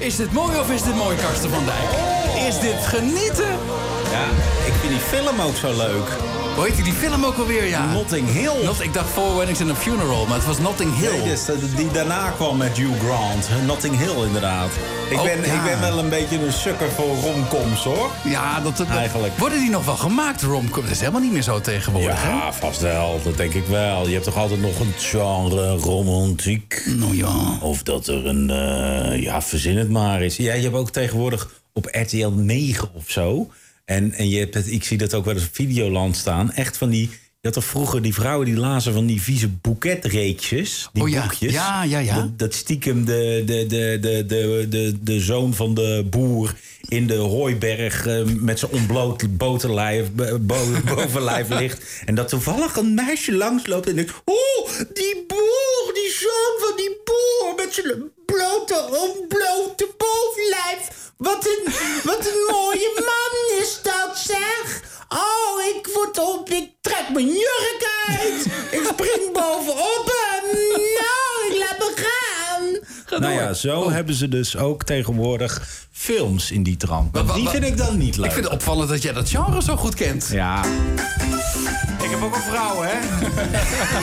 Is dit mooi of is dit mooi, Karsten van Dijk? Is dit genieten? Ja, ik vind die film ook zo leuk. Hoe heet die film ook alweer, ja? Notting Hill. Ik dacht Four Weddings and a Funeral, maar het was Notting Hill. Nee, dus die daarna kwam met Hugh Grant. Notting Hill, inderdaad. Ik ben wel een beetje een sukker voor romcoms, hoor. Ja, eigenlijk. Worden die nog wel gemaakt, romcoms? Dat is helemaal niet meer zo tegenwoordig, hè? Ja, vast wel. Dat denk ik wel. Je hebt toch altijd nog een genre romantiek? Nou ja. Of dat er een, verzin het maar is. Ja, je hebt ook tegenwoordig op RTL 9 of zo. En je hebt ik zie dat ook wel eens op Videoland staan. Echt van die... Je had toch vroeger die vrouwen die lazen van die vieze boeketreekjes. Die boekjes. Ja. Dat stiekem de zoon van de boer in de hooiberg met zijn ontbloot bovenlijf ligt. En dat toevallig een meisje langsloopt en denkt... Oh, die boer, die zoon van die boer met zijn ontblote bovenlijf. Wat een mooie man is dat, zeg. Oh, ik trek mijn jurk uit. Ik spring bovenop hem. Nou, ik laat me gaan. Nou ja, zo hebben ze dus ook tegenwoordig films in die trant. Die vind ik dan niet leuk. Ik vind het opvallend dat jij dat genre zo goed kent. Ja. Ik heb ook een vrouw, hè?